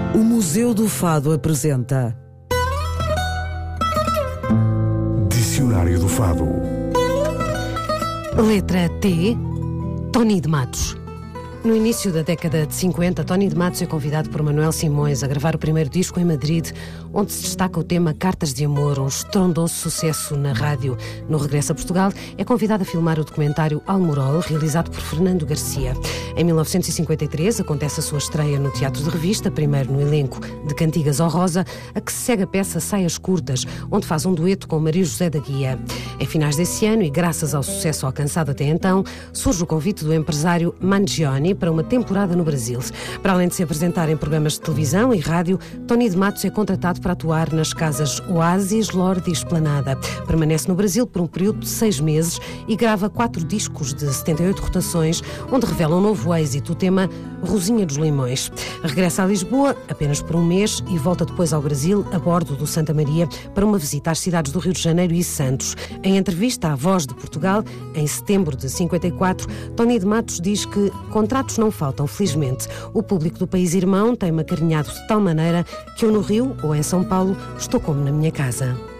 O Museu do Fado apresenta Dicionário do Fado. Letra T. Tony de Matos. No início da década de 50, Tony de Matos é convidado por Manuel Simões a gravar o primeiro disco em Madrid, onde se destaca o tema Cartas de Amor, um estrondoso sucesso na rádio. No regresso a Portugal, é convidado a filmar o documentário Almorol, realizado por Fernando Garcia. Em 1953, acontece a sua estreia no Teatro de Revista, primeiro no elenco de Cantigas ao Rosa, a que se segue a peça Saias Curtas, onde faz um dueto com Maria José da Guia. Em finais desse ano, e graças ao sucesso alcançado até então, surge o convite do empresário Mangione para uma temporada no Brasil. Para além de se apresentar em programas de televisão e rádio, Tony de Matos é contratado para atuar nas casas Oasis, Lorde e Esplanada. Permanece no Brasil por um período de 6 meses e grava 4 discos de 78 rotações, onde revela um novo êxito, o tema Rosinha dos Limões. Regressa a Lisboa apenas por um mês e volta depois ao Brasil a bordo do Santa Maria para uma visita às cidades do Rio de Janeiro e Santos. Em entrevista à Voz de Portugal, em setembro de 54, Tony de Matos diz que contratos não faltam, felizmente. O público do país irmão tem-me acarinhado de tal maneira que eu no Rio ou em São Paulo estou como na minha casa.